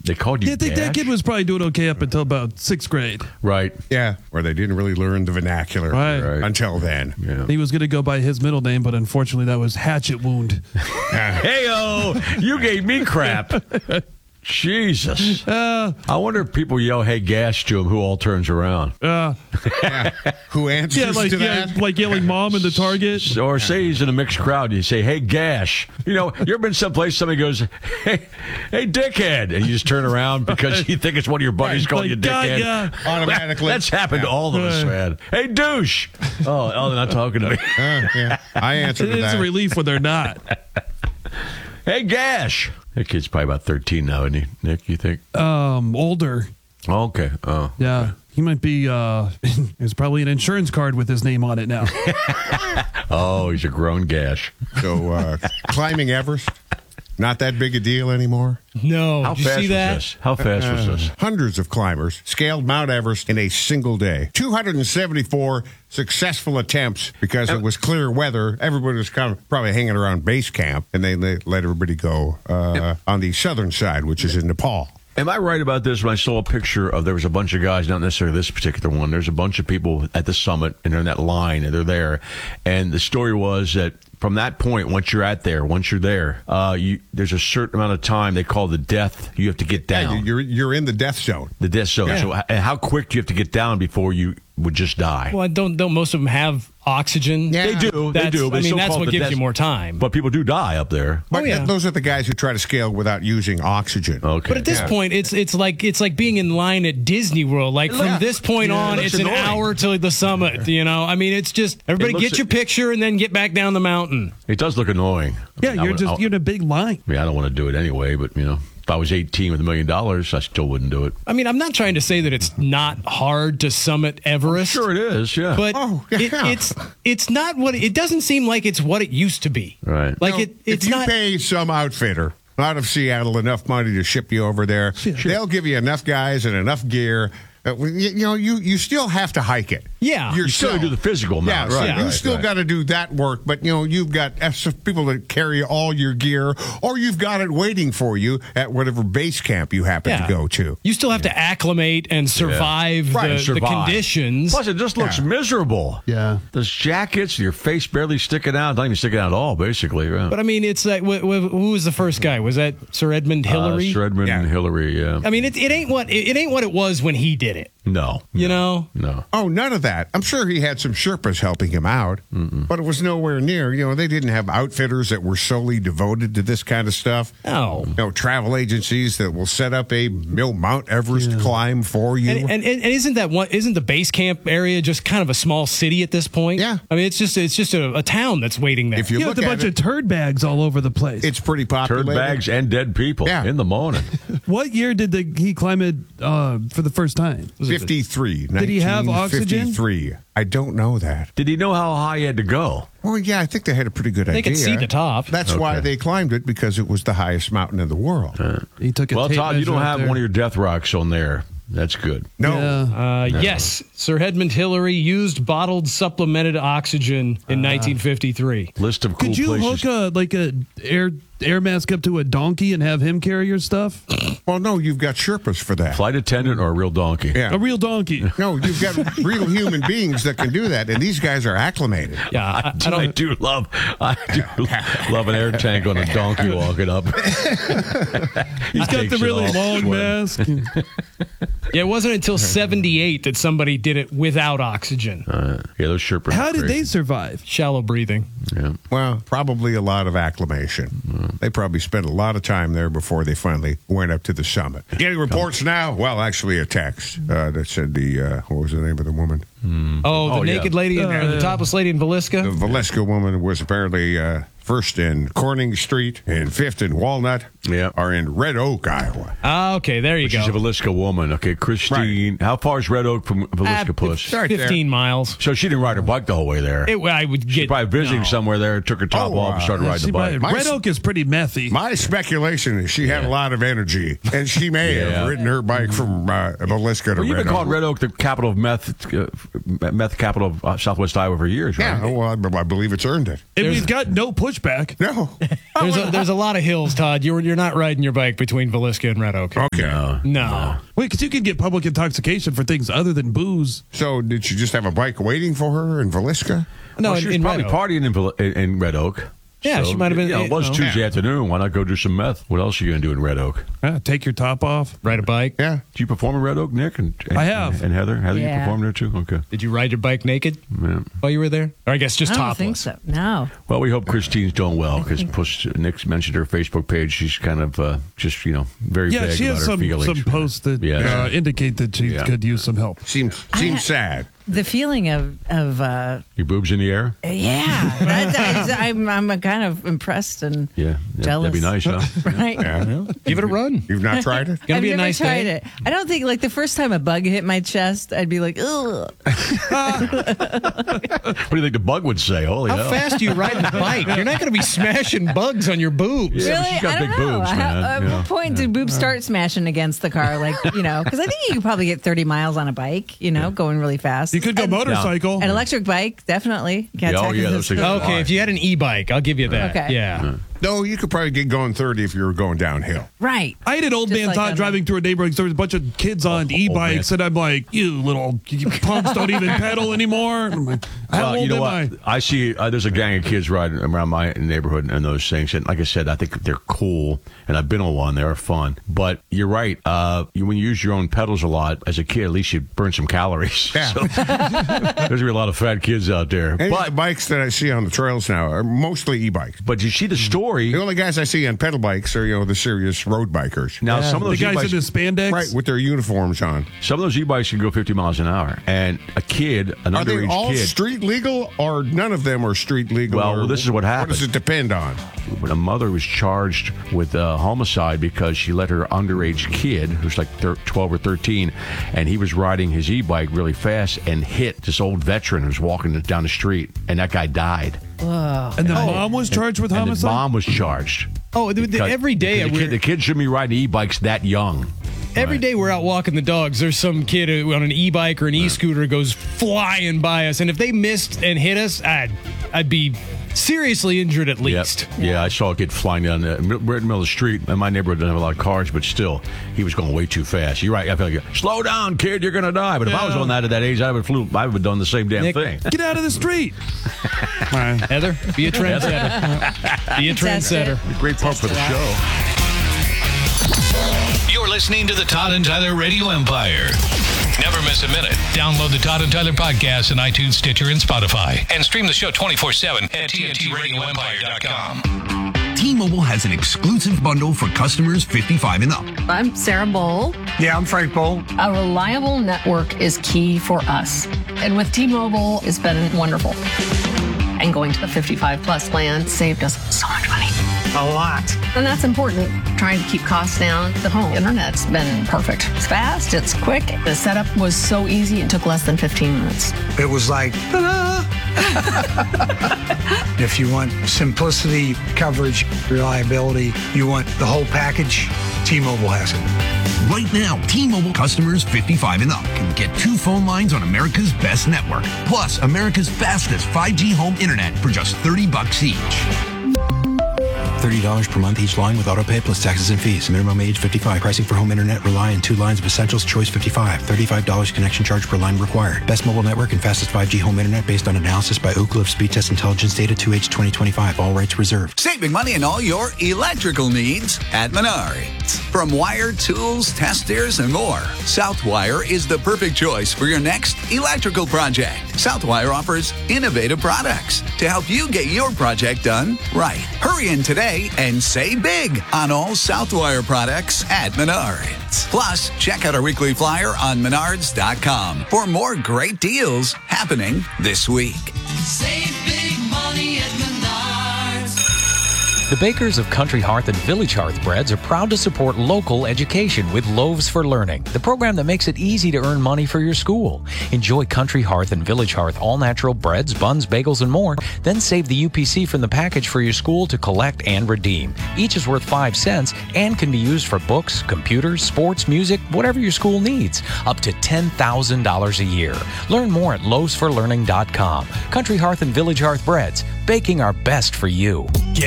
They called you I think that Gash? kid was probably doing okay up until about 6th grade. Right. Yeah, where they didn't really learn the vernacular Right. until then. Yeah. He was going to go by his middle name, but unfortunately that was Hatchet Wound. Hey-oh, you gave me crap. Jesus. I wonder if people yell, hey, Gash to him, who all turns around. Who answers to that? like yelling mom in the Target. Or say he's in a mixed crowd, you say, hey, Gash. You know, you ever been someplace somebody goes, hey, dickhead, and you just turn around because you think it's one of your buddies calling you dickhead. Yeah. Automatically. That's happened to all of us, man. Hey, douche. Oh, they're not talking to me. I answer to It's that. a relief when they're not. Hey, Gash. That kid's probably about 13 now, isn't he, Nick, you think? Older. Oh, okay. Oh. Yeah. He might be, there's probably an insurance card with his name on it now. Oh, he's a grown Gash. So climbing Everest, not that big a deal anymore. No. How Did you fast see was that? this? How fast was this? Hundreds of climbers scaled Mount Everest in a single day. 274 successful attempts because it was clear weather. Everybody was kind of probably hanging around base camp, and they let everybody go on the southern side, which is in Nepal. Am I right about this? When I saw a picture of, there was a bunch of guys, not necessarily this particular one, there's a bunch of people at the summit, and they're in that line, and they're there. And the story was that from that point, once you're there, there's a certain amount of time they call the death. You have to get down. You're in the death zone. The death zone. Yeah. So how quick do you have to get down before you would just die? Well, don't most of them have oxygen? Yeah. They do. But I mean, they still that's call it what the gives death- you more time. But people do die up there. But yeah. those are the guys who try to scale without using oxygen. Okay. But at this point, it's like being in line at Disney World. Like from this point on, it looks it's annoying. an hour to the summit. You know, I mean, it's just everybody looks- get your picture and then get back down the mountain. It does look annoying. Yeah, you're in a big line. I mean, I don't want to do it anyway, but, you know, if I was 18 with $1 million, I still wouldn't do it. I mean, I'm not trying to say that it's not hard to summit Everest. Sure it is, yeah. But yeah. it's not what it doesn't seem like it's what it used to be. Right. Like You know, it's if you not. pay some outfitter out of Seattle enough money to ship you over there, they'll give you enough guys and enough gear. You still have to hike it. Yeah. You still do the physical amount, Yeah, so right, you right, still right. got to do that work, but you've got people that carry all your gear, or you've got it waiting for you at whatever base camp you happen to go to. You still have to acclimate and survive the Survive. conditions. Plus, it just looks miserable. Yeah. Those jackets, your face barely sticking out. Not even sticking out at all, basically. Right? But I mean, it's like who was the first guy? Was that Sir Edmund Hillary? Sir Edmund Hillary, yeah. I mean, it ain't what it was when he did it. No. You know? No. Oh, none of that. I'm sure he had some Sherpas helping him out, but it was nowhere near. They didn't have outfitters that were solely devoted to this kind of stuff. No. Travel agencies that will set up a Mount Everest climb for you. And isn't the base camp area just kind of a small city at this point? Yeah. I mean, it's just a town that's waiting there. If you You look have a at bunch it, of turd bags all over the place. it's pretty popular. Turd bags and dead people in the morning. What year did he climb it for the first time? 53. Did he have oxygen? 1953. I don't know that. Did he know how high he had to go? Well, yeah, I think they had a pretty good idea. They could see the top. That's why they climbed it, because it was the highest mountain in the world. He took a Well, tape Todd, you measure don't up have there. one of your death rocks on there. That's good. No. Yeah. Yes, Sir Edmund Hillary used bottled supplemented oxygen in 1953. List of cool Could you places. hook a air mask up to a donkey and have him carry your stuff? Well, no, you've got Sherpas for that. Flight attendant or a real donkey? Yeah. A real donkey. No, you've got real human beings that can do that, and these guys are acclimated. Yeah, I do love an air tank on a donkey walking up. He's got the really long mask. Yeah, it wasn't until 78 that somebody did it without oxygen. Yeah, those Sherpas. How are did they crazy. survive? Shallow breathing. Yeah. Well, probably a lot of acclimation. They probably spent a lot of time there before they finally went up to the summit. Getting reports now? Well, actually, a text that said what was the name of the woman? The naked lady, the topless lady in The Villisca. Valeska woman was apparently first in Corning Street and fifth in Walnut. Yeah. Are in Red Oak, Iowa. Okay, there you She's a go. Villisca woman. Okay, Christine. How far is Red Oak from Villisca Puss? right there. 15 miles. So she didn't ride her bike the whole way there. I would She's get probably visiting no. somewhere there, took her top off, and started riding the bike. My- Red Oak is pretty methy. My speculation is she had a lot of energy, and she may have ridden her bike from Valeska to Well, you've Red been calling Oak. Red Oak the capital of meth capital of Southwest Iowa for years, right? Yeah, well, I believe it's earned it. And we've got no pushback switchback. No. There's a lot of hills, Todd. You're not riding your bike between Villisca and Red Oak. Okay. No. Wait, because you can get public intoxication for things other than booze. So did she just have a bike waiting for her in Villisca? No, Well, she was in probably Red Oak. partying in Red Oak. Yeah, she might have been- It was you know. Tuesday afternoon. Why not go do some meth? What else are you going to do in Red Oak? Take your top off. Ride a bike. Yeah. Do you perform in Red Oak, Nick? I have. And Heather? Heather, you Yeah. performed there too? Okay. Did you ride your bike naked Yeah. while you were there? Or I guess just I don't topless. think so. No. Well, we hope Christine's doing well because Nick mentioned her Facebook page. She's kind of just, very Yeah, vague she about has her some feelings. posts that Yeah. indicate that she Yeah. could use some help. Seems sad. The feeling of Your boobs in the air? I'm kind of impressed and Yeah. jealous. That'd be nice, huh? Right. Yeah. Give it a run. You've not tried it? Gonna I've be a never nice tried day. it. I don't think like the first time a bug hit my chest, I'd be like, ugh. What do you think the bug would say? Holy How hell. fast do you ride the bike? You're not going to be smashing bugs on your boobs. Yeah, but Really? she's got I don't big know. boobs, man. At Yeah. what point did boobs start smashing against the car? Like, because I think you could probably get 30 miles on a bike, going really fast. You could go motorcycle. An electric bike, definitely. You can't Yeah, oh, tackle yeah, this those things stuff. are- Okay, if you had an e-bike, I'll give you that. Okay. Yeah. No, you could probably get going 30 if you were going downhill. Right. I had an old Just man like Todd on driving through a neighborhood. There was a bunch of kids on e-bikes, and I'm like, you punks don't even pedal anymore. And I'm like, how old am I? I see there's a gang of kids riding around my neighborhood and those things. And like I said, I think they're cool. And I've been on one. They're fun. But you're right. When you use your own pedals a lot, as a kid, at least you burn some calories. Yeah. So, there's going to be a lot of fat kids out there. Any of But the bikes that I see on the trails now are mostly e-bikes. But you see the story. The only guys I see on pedal bikes are, the serious road bikers. Now, some of The those guys e-bikes, in the spandex. Right, with their uniforms on. some of those e-bikes can go 50 miles an hour. And an Are they underage all kid. street legal or none of them are street legal? Well, or this is what happened. What does it depend on? When a mother was charged with homicide because she let her underage kid, who's like 12 or 13, and he was riding his e-bike really fast and hit this old veteran who was walking down the street, and that guy died. And the mom was charged with And the homicide? mom was charged. Oh, every day Because the kid shouldn't be riding e-bikes that young. every day we're out walking the dogs. There's some kid on an e-bike or an e-scooter goes flying by us, and if they missed and hit us, I'd be seriously injured at least. Yep. Yeah, I saw a kid flying down we're in the middle of the street, and my neighborhood doesn't have a lot of cars, but still, he was going way too fast. You're right. I feel like, slow down, kid, you're going to die. But if I was on that at that age, I would have done the same damn Nick. thing. Get out of the street. All right. Heather, be a trendsetter. Be a trendsetter. Great part for the show. You're listening to the Todd and Tyler Radio Empire. Never miss a minute. Download the Todd and Tyler podcast on iTunes, Stitcher, and Spotify. And stream the show 24/7 at TNTRadioEmpire.com. T-Mobile has an exclusive bundle for customers 55 and up. I'm Sarah Bowl. Yeah, I'm Frank Bowl. A reliable network is key for us. And with T-Mobile, it's been wonderful. And going to the 55 plus plan saved us so much money. A lot. And that's important. Trying to keep costs down. The home internet's been perfect. It's fast, it's quick. The setup was so easy, it took less than 15 minutes. It was like, ta-da! If you want simplicity, coverage, reliability, you want the whole package, T-Mobile has it. Right now, T-Mobile customers 55 and up can get 2 phone lines on America's best network, plus America's fastest 5G home internet for just $30 each. $30 per month each line with autopay plus taxes and fees. Minimum age 55. Pricing for home internet rely on 2 lines of essentials. Choice 55. $35 connection charge per line required. Best mobile network and fastest 5G home internet based on analysis by Ookla of Speed Test Intelligence data 2H 2025. All rights reserved. Saving money on all your electrical needs at Menards. From wire, tools, testers, and more, Southwire is the perfect choice for your next electrical project. Southwire offers innovative products to help you get your project done right. Hurry in today and save big on all Southwire products at Menards. Plus, check out our weekly flyer on Menards.com for more great deals happening this week. Save big money at Menards. The bakers of Country Hearth and Village Hearth Breads are proud to support local education with Loaves for Learning, the program that makes it easy to earn money for your school. Enjoy Country Hearth and Village Hearth all-natural breads, buns, bagels, and more. Then save the UPC from the package for your school to collect and redeem. Each is worth 5 cents and can be used for books, computers, sports, music, whatever your school needs. Up to $10,000 a year. Learn more at loavesforlearning.com. Country Hearth and Village Hearth Breads, baking our best for you. Get